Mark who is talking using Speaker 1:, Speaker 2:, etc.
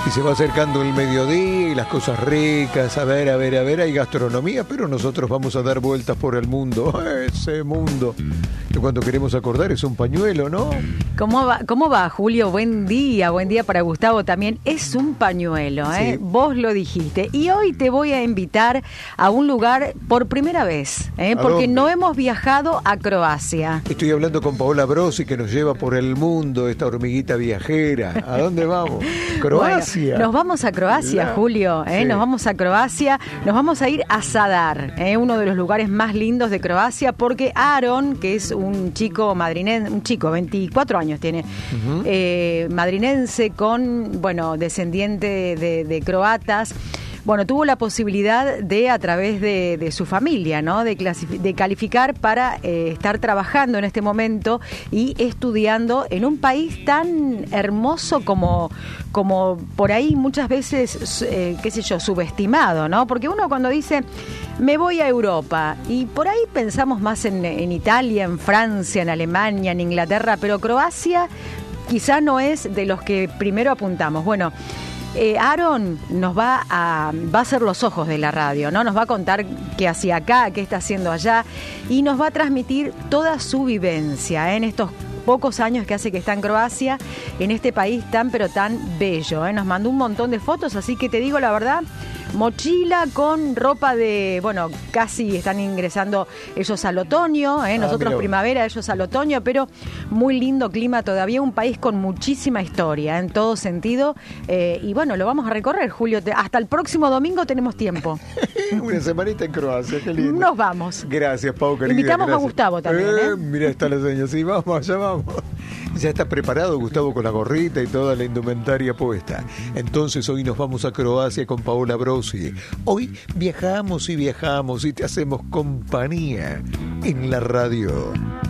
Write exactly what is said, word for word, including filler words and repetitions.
Speaker 1: Y se va acercando el mediodía y las cosas ricas, a ver, a ver, a ver, hay gastronomía, pero nosotros vamos a dar vueltas por el mundo, ese mundo. Que cuando queremos acordar es un pañuelo, ¿no?
Speaker 2: ¿Cómo va, cómo va, Julio? Buen día, buen día para Gustavo también. Es un pañuelo, ¿eh? Sí. Vos lo dijiste. Y hoy te voy a invitar a un lugar por primera vez, ¿eh? Porque dónde? No hemos viajado a Croacia.
Speaker 1: Estoy hablando con Paola Brosi, que nos lleva por el mundo, esta hormiguita viajera. ¿A dónde vamos? Croacia.
Speaker 2: Bueno, nos vamos a Croacia, La... Julio, ¿eh? Sí. Nos vamos a Croacia, nos vamos a ir a Zadar, ¿eh? Uno de los lugares más lindos de Croacia, porque Aaron, que es un chico madrinense, un chico, veinticuatro años tiene, uh-huh. eh, madrinense con, bueno, descendiente de, de croatas. Bueno, tuvo la posibilidad de, a través de, de su familia, ¿no? De, clasific- de calificar para eh, estar trabajando en este momento y estudiando en un país tan hermoso como, como por ahí muchas veces, eh, qué sé yo, subestimado, ¿no? Porque uno cuando dice, me voy a Europa, y por ahí pensamos más en, en Italia, en Francia, en Alemania, en Inglaterra, pero Croacia quizá no es de los que primero apuntamos. Bueno, Eh, Aaron nos va a va a ser los ojos de la radio, ¿no? Nos va a contar qué hacía acá, qué está haciendo allá, y nos va a transmitir toda su vivencia, ¿eh? En estos pocos años que hace que está en Croacia, en este país tan pero tan bello, ¿eh? Nos mandó un montón de fotos, así que te digo la verdad, mochila con ropa de, bueno, casi están ingresando ellos al otoño, ¿eh? Nosotros ah, primavera, ellos al otoño, pero muy lindo clima todavía, un país con muchísima historia, ¿eh? En todo sentido, eh, y bueno, lo vamos a recorrer, Julio, te, hasta el próximo domingo tenemos tiempo.
Speaker 1: Una semanita en Croacia, qué lindo.
Speaker 2: Nos vamos.
Speaker 1: Gracias, Pau, querida.
Speaker 2: Invitamos
Speaker 1: gracias.
Speaker 2: a Gustavo también, ¿eh?
Speaker 1: eh mira, está la seña, sí, vamos, allá vamos. Ya está preparado Gustavo con la gorrita y toda la indumentaria puesta. Entonces hoy nos vamos a Croacia con Paola Brosi. Hoy viajamos y viajamos y te hacemos compañía en la radio.